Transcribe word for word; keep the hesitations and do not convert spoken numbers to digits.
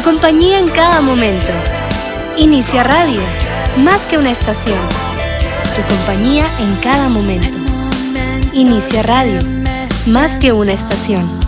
compañía en cada momento. Inicia Radio, más que una estación. Tu compañía en cada momento. Inicia Radio, más que una estación.